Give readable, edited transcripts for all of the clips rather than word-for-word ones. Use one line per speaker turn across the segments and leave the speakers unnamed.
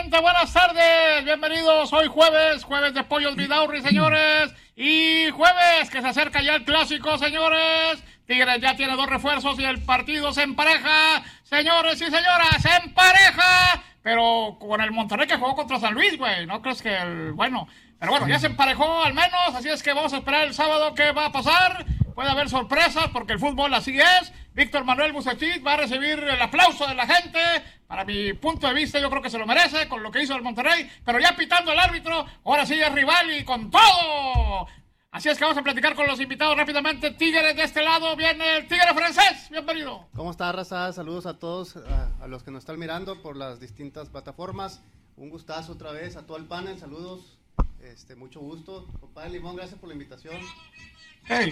gente, buenas tardes, bienvenidos. Hoy jueves de Pollos Vidaurri, señores, y jueves que se acerca ya el clásico, señores. Tigres ya tiene 2 refuerzos y el partido se empareja, señores y señoras, se empareja, pero con el Monterrey que jugó contra San Luis, güey, ¿no crees que pero bueno, ya se emparejó al menos, así es que vamos a esperar el sábado qué va a pasar. Puede haber sorpresas porque el fútbol así es. Víctor Manuel Vucetich va a recibir el aplauso de la gente. Para mi punto de vista, yo creo que se lo merece con lo que hizo el Monterrey. Pero ya pitando el árbitro, ahora sí es rival y con todo. Así es que vamos a platicar con los invitados rápidamente. Tigres de este lado, viene el Tigre francés. Bienvenido.
¿Cómo está, raza? Saludos a todos, a los que nos están mirando por las distintas plataformas. Un gustazo otra vez a todo el panel. Saludos, mucho gusto. Compadre Limón, gracias por la invitación.
Hey.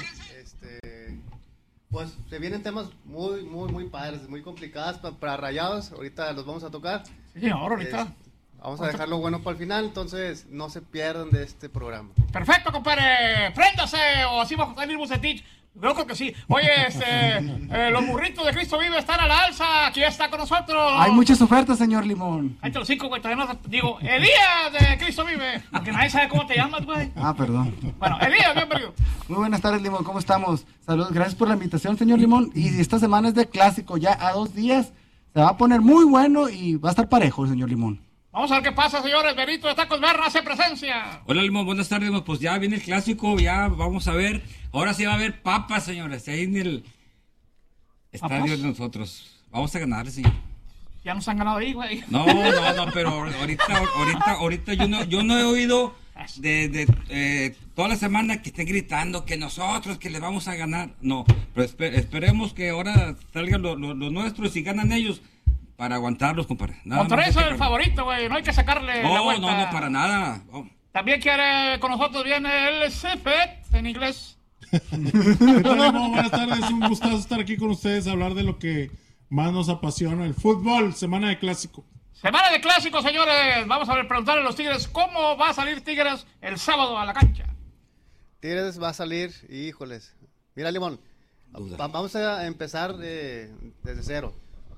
Pues se vienen temas muy padres, muy complicadas para Rayados. Ahorita los vamos a tocar.
Sí, ahorita.
Vamos a dejarlo bueno para el final, entonces no se pierdan de este programa.
Perfecto, compadre. Préndase o así va a salir Vucetich. Yo creo que sí. Oye, los burritos de Cristo Vive están a la alza. Aquí está con nosotros.
Hay muchas ofertas, señor Limón.
Ahí te los 5, güey. Todavía no digo, Elías de Cristo Vive. Porque nadie sabe cómo te llamas, güey.
Perdón.
Bueno, Elías, bienvenido.
Muy buenas tardes, Limón. ¿Cómo estamos? Saludos, gracias por la invitación, señor Limón. Y esta semana es de clásico. Ya a 2 días se va a poner muy bueno y va a estar parejo el señor Limón.
Vamos a ver qué pasa, señores. Benito de Tacos Berna hace presencia.
Hola, Limón, buenas tardes. Pues ya viene el clásico, ya vamos a ver. Ahora sí va a haber papas, señores, ahí en el estadio
¿Papas?
de nosotros. Vamos a ganar, señor.
Ya nos han ganado ahí, güey.
No, pero ahorita yo no he oído de toda la semana que estén gritando que nosotros, que les vamos a ganar. No, pero esperemos que ahora salgan los nuestros y ganan ellos. Para aguantarlos, compadre.
Monterrey es el favorito, güey. No hay que sacarle la vuelta.
No, para nada. Oh.
También quiere con nosotros viene el CFET en inglés.
Hola, buenas tardes. Un gustazo estar aquí con ustedes a hablar de lo que más nos apasiona, el fútbol, semana de clásico.
Semana de clásico, señores. Vamos a preguntarle a los Tigres cómo va a salir Tigres el sábado a la cancha.
Tigres va a salir, híjoles. Mira, Limón, vamos a empezar desde cero.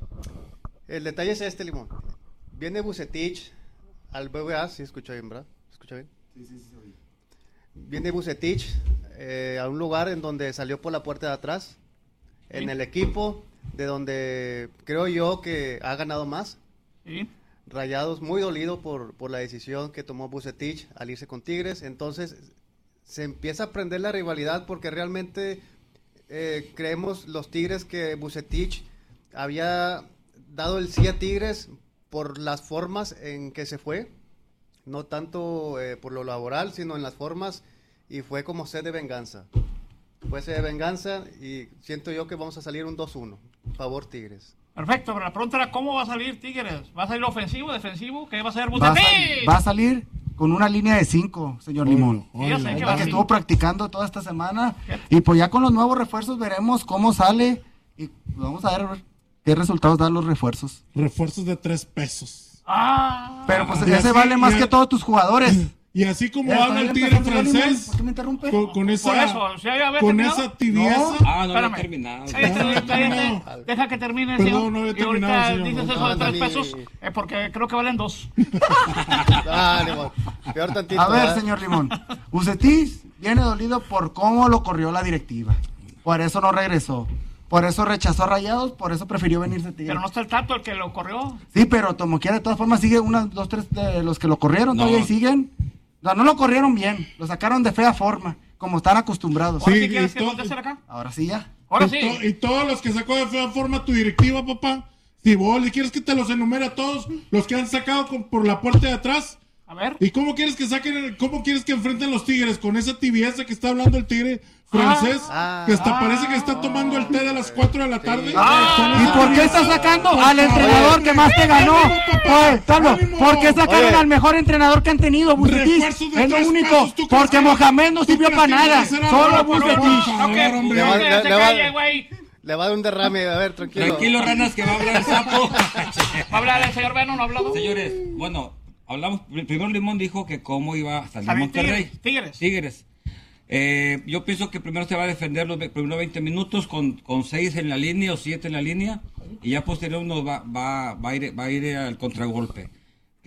El detalle es Limón. Viene Vucetich al BBVA, sí, escucha bien, ¿verdad? ¿Escucha bien?
Sí.
Viene Vucetich a un lugar en donde salió por la puerta de atrás, en el equipo de donde creo yo que ha ganado más.
¿Sí?
Rayados muy dolido por la decisión que tomó Vucetich al irse con Tigres. Entonces se empieza a prender la rivalidad porque realmente creemos los Tigres que Vucetich había dado el sí a Tigres por las formas en que se fue, no tanto por lo laboral, sino en las formas, y fue como sed de venganza. Fue sed de venganza y siento yo que vamos a salir un 2-1, favor Tigres.
Perfecto, pero la pregunta era cómo va a salir Tigres. ¿Va a salir ofensivo, defensivo? ¿Qué va a hacer Vucetich?
Va a salir con una línea de 5, señor Limón.
Sí, yo sé que va a
Que
salir.
estuvo practicando toda esta semana. Y pues ya con los nuevos refuerzos veremos cómo sale. Y vamos a ver qué resultados dan los refuerzos.
Refuerzos de 3 pesos.
Pero pues
Y
ese
así-
vale más
y a-
que todos tus jugadores.
Y así como habla el tigre francés,
¿Por qué me interrumpe?
con esa,
Por eso, ¿sí había
con
terminado?
esa tibieza.
No lo he
Espérame.
terminado.
Cállate, deja que termine,
Perdón,
señor.
no había
Y ahorita
terminado, señor.
dices eso de 3 pesos, porque creo que valen 2.
Limón, peor tantito.
A ver,
¿verdad?
señor Limón. Vucetich viene dolido por cómo lo corrió la directiva. Por eso no regresó. Por eso rechazó a Rayados, por eso prefirió venirse a Tigres.
Pero no está el Tato el que lo corrió.
Sí, pero como quiera, de todas formas, sigue 1, 2, 3 de los que lo corrieron,
No.
todavía ahí siguen. No lo corrieron bien, lo sacaron de fea forma, como están acostumbrados.
¿Ahora
Sí,
sí quieres
y
que
todo-
conteste acá?
Ahora sí ya.
Ahora sí.
Y todos los que sacó de fea forma tu directiva, papá. Si vos le quieres que te los enumere a todos los que han sacado por la puerta de atrás.
A ver.
¿Y cómo quieres que cómo quieres que enfrenten los Tigres con esa tibieza que está hablando el tigre francés? Que hasta parece que está tomando el té de las 4 de la tarde. Con
¿Y
esa
por qué
tibieza.
está sacando
Por
al
favor.
entrenador que más te ganó?
¡Ánimo, papá!
Oye, Pablo,
¡Ánimo!
¿por qué sacaron
Oye.
al mejor entrenador que han tenido, Vucetich?
Refuerzos de
Es lo
3
único,
pesos, ¿tú crees
porque
que-
Mohamed no
tú
sirvió
crees
para
que
nada,
ese era
solo
bueno,
Vucetich.
por favor, hombre.
Le va-
Que se
le va-
calle, güey.
Le va a dar un derrame, a ver, tranquilo.
Tranquilo, ranas, que va a hablar el sapo.
Va a hablar el señor Beno, no ha hablado.
Señores, bueno, hablamos. Primero Limón dijo que cómo iba a salir
Salir
Monterrey.
Tigres.
Yo pienso que primero se va a defender los primeros 20 minutos con 6 en la línea o 7 en la línea. Y ya posterior nos va a ir al contragolpe.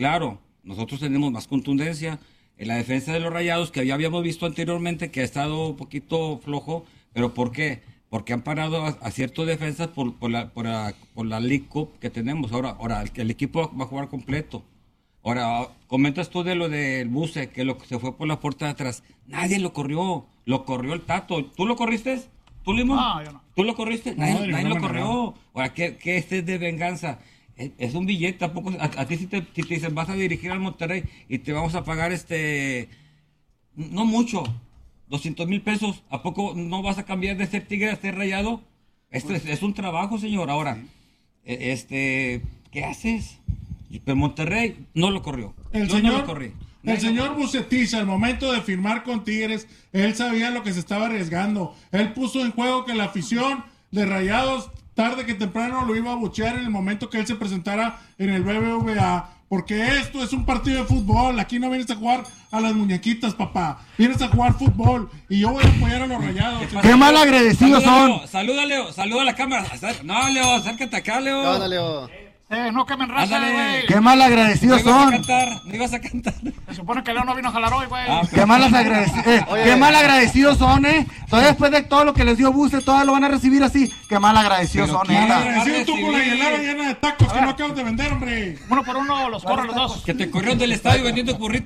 Claro, nosotros tenemos más contundencia. En la defensa de los Rayados, que ya habíamos visto anteriormente, que ha estado un poquito flojo, pero ¿por qué? Porque han parado a ciertas defensas por la League Cup que tenemos. Ahora el equipo va a jugar completo. Ahora, comentas tú de lo del Buse, que se fue por la puerta de atrás. Nadie lo corrió el Tato. ¿Tú lo corriste? ¿Tú, Limón?
No, yo no.
¿Tú lo corriste? Nadie lo corrió. Ahora, ¿qué es de venganza? Es un billete. Tampoco, a ti si te dicen vas a dirigir al Monterrey y te vamos a pagar no mucho, 200,000 pesos. ¿A poco no vas a cambiar de ser Tigre a ser Rayado? Esto es un trabajo, señor. Ahora, ¿qué haces? Pero Monterrey no lo corrió.
El señor Bucetich, al momento de firmar con Tigres, él sabía lo que se estaba arriesgando. Él puso en juego que la afición de Rayados, tarde que temprano, lo iba a buchear en el momento que él se presentara en el BBVA. Porque esto es un partido de fútbol. Aquí no vienes a jugar a las muñequitas, papá. Vienes a jugar fútbol. Y yo voy a apoyar a los Rayados.
¡Qué mal agradecidos son!
Saluda, Leo. Saluda a la cámara. No, Leo, acércate acá, Leo.
No, Leo.
No quemen raza, güey.
¡Qué mal agradecidos son!
No ibas a cantar.
Se supone que Leo no vino a jalar hoy, güey.
¡Qué mal agradecidos son, Todavía después de todo lo que les dio Buse, todavía lo van a recibir así. ¡Qué mal agradecidos son,
Agradecido tú con la hielera llena de tacos que no acabas de vender, hombre.
Uno por uno los corren los dos.
Que te corrieron del estadio vendiendo burritos.